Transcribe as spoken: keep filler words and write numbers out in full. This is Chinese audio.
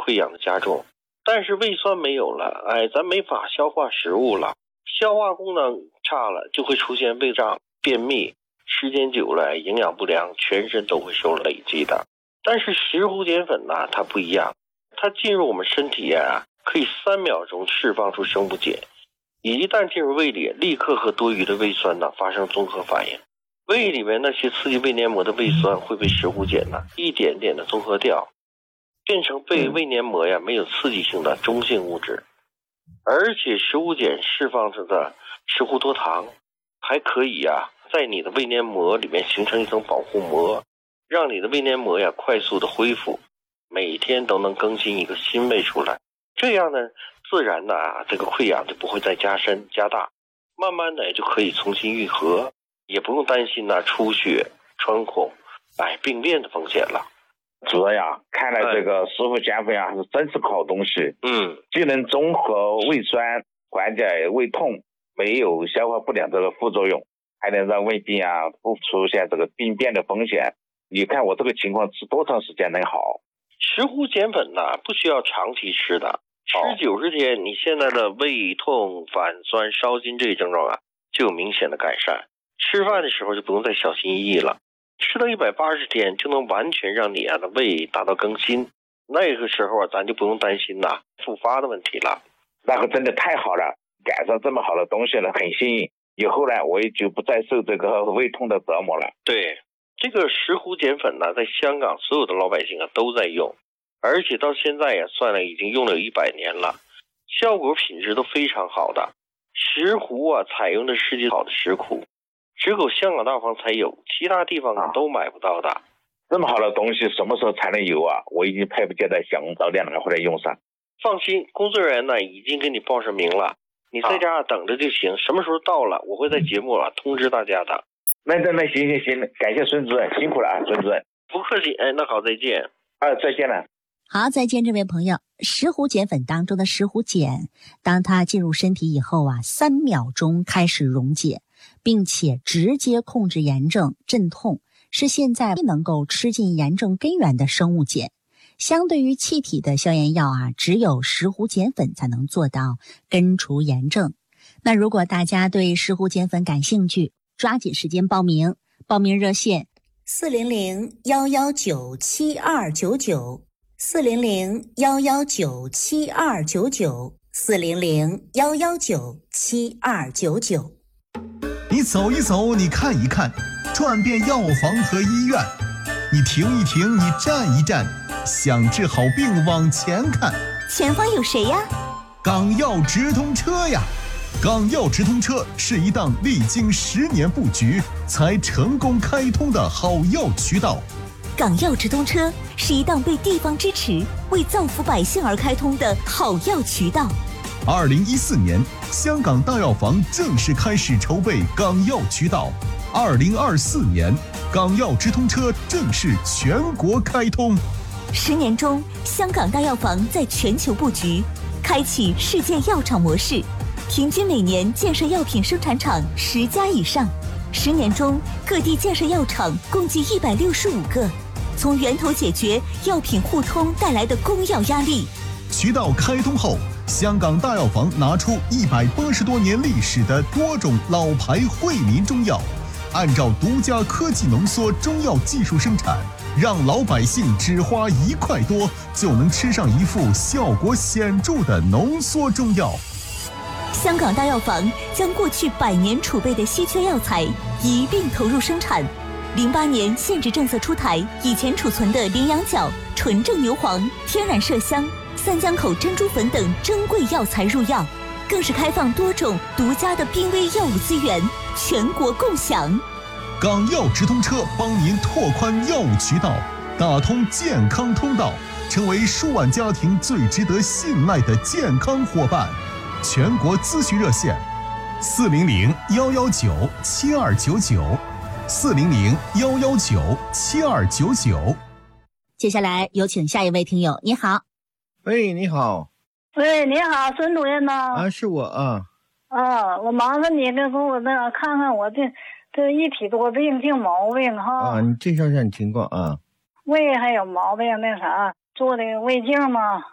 溃疡的加重。但是胃酸没有了，哎，咱没法消化食物了，消化功能差了，就会出现胃胀、便秘，时间久了营养不良，全身都会受累积的。但是石斛碱粉呢，它不一样，它进入我们身体啊，可以三秒钟释放出生物碱，一旦进入胃里，立刻和多余的胃酸呢发生综合反应，胃里面那些刺激胃黏膜的胃酸会被石斛碱呢一点点的综合掉，变成被胃黏膜呀没有刺激性的中性物质。而且石斛碱释放出的石斛多糖还可以呀在你的胃黏膜里面形成一层保护膜，让你的胃黏膜呀快速的恢复，每天都能更新一个新胃出来。这样呢，自然的啊，这个溃疡就不会再加深加大，慢慢的就可以重新愈合，也不用担心呢出血、穿孔、哎病变的风险了。 主任呀，看来这个石斛碱粉啊是真是个好东西， 嗯， 既能中和胃酸，缓解胃痛，没有消化不良这个副作用，还能让胃病啊不出现这个病变的风险。你看我这个情况吃多长时间能好？ 石斛碱粉呢不需要长期吃的，吃九十天，你现在的胃痛、反酸、烧心这一症状啊就有明显的改善。吃饭的时候就不用再小心翼翼了，吃到一百八十天就能完全让你啊的胃达到更新，那个时候啊咱就不用担心呐复发的问题了。 那个真的太好了，赶上这么好的东西了，很幸运。以后呢，我也就不再受这个胃痛的折磨了。 对，这个石斛碱粉呢，在香港所有的老百姓啊都在用，而且到现在呀算了已经用了有一百年了，效果品质都非常好的。石斛啊采用的是好的石斛，只有香港大房才有，其他地方啊都买不到的。啊， 这么好的东西什么时候才能有啊？我已经迫不及待想早点拿回来用上。 放心，工作人员呢已经给你报上名了，你在家等着就行，啊，什么时候到了我会在节目啊通知大家的。 那那那行行行，感谢孙主任，辛苦了啊，孙主任。 不客气，哎，那好，再见。 啊，再见了。 好，再见，这位朋友。石斛碱粉当中的石斛碱，当它进入身体以后啊，三秒钟开始溶解，并且直接控制炎症、镇痛，是现在能够吃进炎症根源的生物碱。相对于气体的消炎药啊，只有石斛碱粉才能做到根除炎症。那如果大家对石斛碱粉感兴趣，抓紧时间报名，报名热线四零零幺幺九七二九九，四零零幺幺九七二九九，四零零幺幺九七二九九。 你走一走，你看一看，转遍药房和医院，你停一停，你站一站，想治好病往前看。 前方有谁呀？ 港药直通车呀！港药直通车是一档历经十年布局才成功开通的好药渠道。 港药直通车是一档被地方支持、为造福百姓而开通的好药渠道。 二零一四年，香港大药房正式开始筹备港药渠道。二零二四年，港药直通车正式全国开通。 十年中，香港大药房在全球布局，开启世界药厂模式，平均每年建设药品生产厂十家以上。十年中，各地建设药厂共计一百六十五个，从源头解决药品互通带来的供药压力。 渠道开通后，香港大药房拿出一百八十多年历史的多种老牌惠民中药，按照独家科技浓缩中药技术生产，让老百姓只花一块多就能吃上一副效果显著的浓缩中药。 香港大药房将过去百年储备的稀缺药材一并投入生产。零八年限制政策出台，以前储存的羚羊角、纯正牛黄、天然麝香、三江口珍珠粉等珍贵药材入药，更是开放多种独家的濒危药物资源，全国共享。 港药直通车帮您拓宽药物渠道，打通健康通道，成为数万家庭最值得信赖的健康伙伴。全国咨询热线：四零零幺幺九七二九九，四零零幺幺九七二九九。 接下来有请下一位听友，你好。 喂，你好。 喂，你好，孙主任吗？ 啊，是我啊。 啊，我麻烦你那给我那看看我这这一体多病净毛病哈。 啊，你介绍一下你情况啊。 胃还有毛病，那啥做的胃镜吗？